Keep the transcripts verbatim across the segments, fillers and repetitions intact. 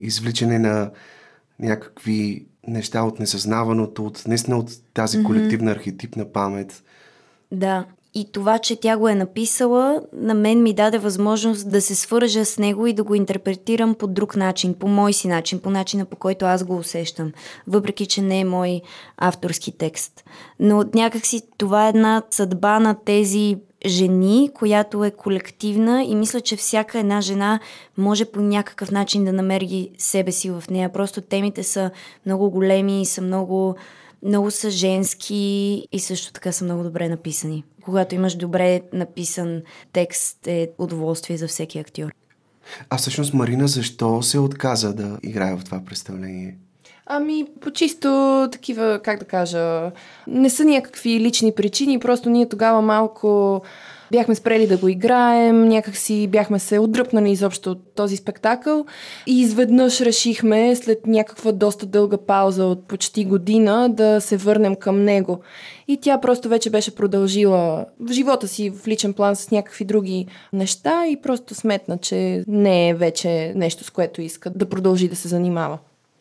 извличане на някакви неща от несъзнаваното, от, наистина от тази mm-hmm. колективна архетипна памет. Да. И това, че тя го е написала, на мен ми даде възможност да се свържа с него и да го интерпретирам по друг начин, по мой си начин, по начина, по който аз го усещам, въпреки че не е мой авторски текст. Но някакси това е една съдба на тези жени, която е колективна и мисля, че всяка една жена може по някакъв начин да намери себе си в нея. Просто темите са много големи и са много... Много са женски и също така са много добре написани. Когато имаш добре написан текст, е удоволствие за всеки актьор. А всъщност Марина защо се отказа да играе в това представление? Ами, по чисто такива, как да кажа, не са някакви лични причини, просто ние тогава малко бяхме спрели да го играем, някакси бяхме се отдръпнали изобщо от този спектакъл и изведнъж решихме след някаква доста дълга пауза от почти година да се върнем към него. И тя просто вече беше продължила в живота си в личен план с някакви други неща и просто сметна, че не е вече нещо, с което иска да продължи да се занимава.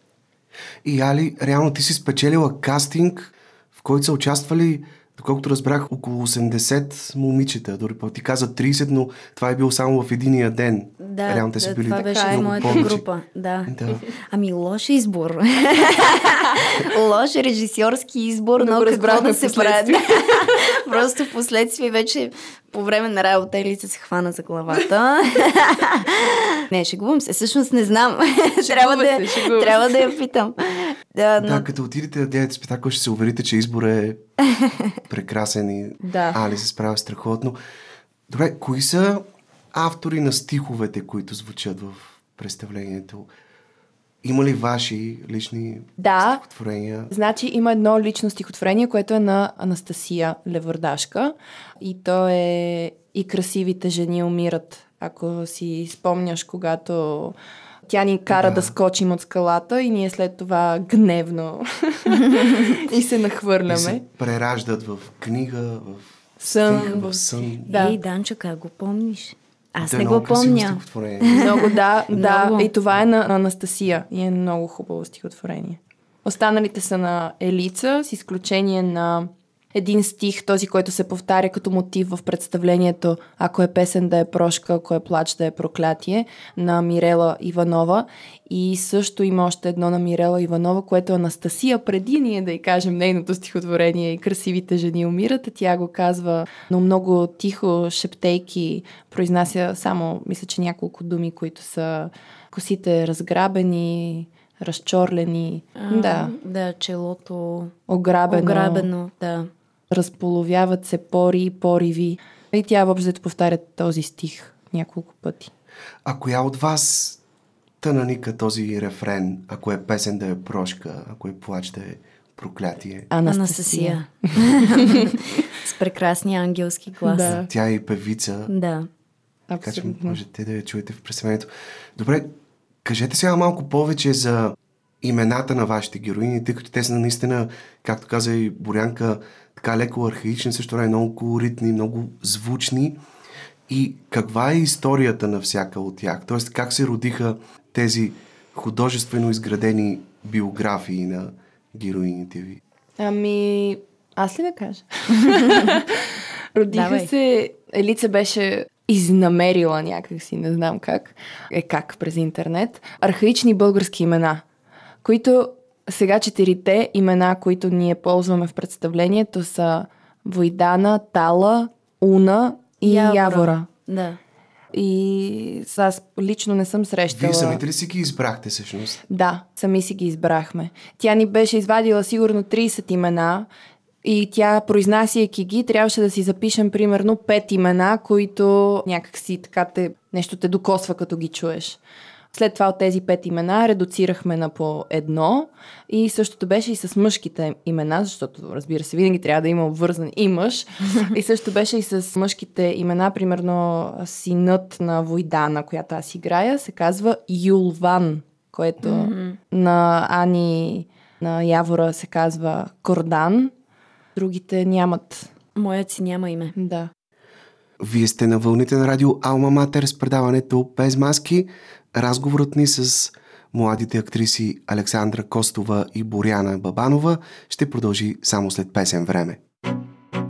И Али, реално ти си спечелила кастинг, в който са участвали, доколкото разбрах, около осемдесет момичета. Дори пък ти каза трийсет, но това е било само в единия ден. Да, реално те са да, били това беше моята повече. група. Да. Да. Ами лош избор. Лош режисьорски избор, но, но какво да се прави. Просто в последствие вече по време на работа Елица се хвана за главата. Не, шегувам се. Всъщност не знам. трябва, да, се, трябва да я питам. Да, но... да, като отидете да гледате спектакъл, ще се уверите, че избор е прекрасен и да. Али се справя страхотно. Добре, кои са автори на стиховете, които звучат в представлението? Има ли ваши лични да, стихотворения? Значи има едно лично стихотворение, което е на Анастасия Левардашка и то е "И красивите жени умират". Ако си спомняш, когато тя ни кара да, да скочим от скалата и ние след това гневно и се нахвърляме. И се прераждат в книга, в сън. Стих, в сън. Да. Ей, Данчо, как го помниш? Аз да, не го помня. Много, да, да. Много. И това е на Анастасия и е много хубаво стихотворение. Останалите са на Елица, с изключение на един стих, този, който се повтаря като мотив в представлението "Ако е песен да е прошка, ако е плач да е проклятие", на Мирела Иванова. И също има още едно на Мирела Иванова, което Анастасия, преди ние да й кажем нейното стихотворение "И красивите жени умират", тя го казва, но много тихо, шептейки, произнася само, мисля, че няколко думи, които са "косите разграбени", "разчорлени", а, да. Да, челото ограбено, ограбено, да. "Разполовяват се пори и пориви". И тя въобще повтаря този стих няколко пъти. А коя от вас тънаника този рефрен? Ако е песен да е прошка, ако е плач да е проклятие? Анастасия. Анастасия. С прекрасния ангелски глас. Да. Тя е и певица. Да. Така че можете да я чуете в представлението. Добре, кажете сега малко повече за имената на вашите героини, тъй като те са наистина, както каза и Борянка, така леко архаични, също време много колоритни, много звучни. И каква е историята на всяка от тях? Тоест, как се родиха тези художествено изградени биографии на героините ви? Ами, аз ли да кажа? Родиха Давай. се... Елица беше изнамерила някакси, не знам как. Е как през интернет. Архаични български имена, които сега четирите имена, които ние ползваме в представлението, са Войдана, Тала, Уна и Явора. Явора. Да. И аз лично не съм срещала... Вие самите ли си ги избрахте всъщност? Да, сами си ги избрахме. Тя ни беше извадила сигурно трийсет имена и тя, произнасяйки ги, трябваше да си запишем примерно пет имена, които някакси така те, нещо те докосва, като ги чуеш. След това от тези пет имена редуцирахме на по едно и същото беше и с мъжките имена, защото, разбира се, винаги трябва да има обвързан и мъж. И също беше и с мъжките имена, примерно синът на Войдана, която аз играя, се казва Юлван, което mm-hmm. на Ани, на Явора се казва Кордан. Другите нямат. Моят си няма име. Да. Вие сте на вълните на радио Алма Матер с предаването "Без маски". Разговорът ни с младите актриси Александра Костова и Боряна Бабанова ще продължи само след песен време.